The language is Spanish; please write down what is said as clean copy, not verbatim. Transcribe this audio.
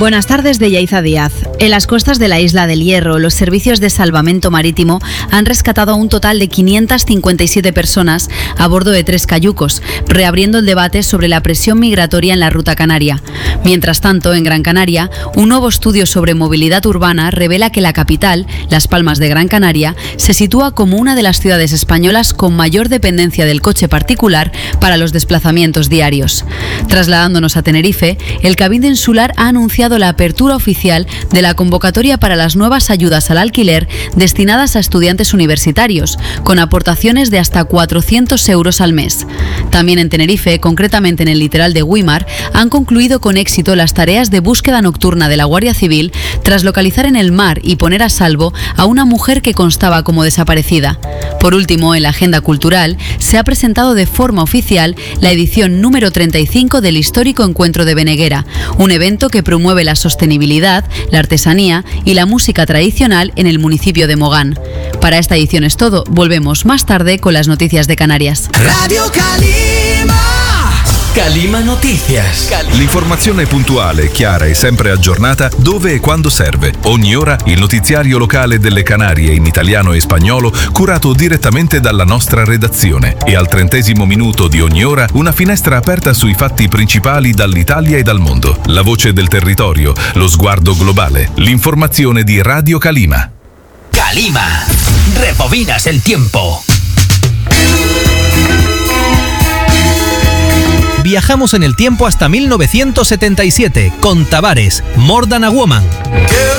Buenas tardes, de Yaiza Díaz. En las costas de la isla del Hierro, los servicios de salvamento marítimo han rescatado a un total de 557 personas a bordo de 3 cayucos, reabriendo el debate sobre la presión migratoria en la ruta canaria. Mientras tanto, en Gran Canaria, un nuevo estudio sobre movilidad urbana revela que la capital, Las Palmas de Gran Canaria, se sitúa como una de las ciudades españolas con mayor dependencia del coche particular para los desplazamientos diarios. Trasladándonos a Tenerife, el Cabildo Insular ha anunciado la apertura oficial de la convocatoria para las nuevas ayudas al alquiler destinadas a estudiantes universitarios, con aportaciones de hasta 400 euros al mes. También en Tenerife, concretamente en el litoral de Güímar, han concluido con éxito las tareas de búsqueda nocturna de la Guardia Civil tras localizar en el mar y poner a salvo a una mujer que constaba como desaparecida. Por último, en la agenda cultural, se ha presentado de forma oficial la edición número 35 del histórico Encuentro de Beneguera, un evento que promueve la sostenibilidad, la artesanía y la música tradicional en el municipio de Mogán. Para esta edición es todo. Volvemos más tarde con las noticias de Canarias. Radio Calima. Calima Noticias. L'informazione puntuale, chiara e sempre aggiornata dove e quando serve. Ogni ora il notiziario locale delle Canarie in italiano e spagnolo, curato direttamente dalla nostra redazione. E al 30° minuto di ogni ora una finestra aperta sui fatti principali dall'Italia e dal mondo. La voce del territorio, lo sguardo globale. L'informazione di Radio Calima. Calima. Rebobinas el tiempo. Viajamos en el tiempo hasta 1977 con Tavares, More Than a Woman.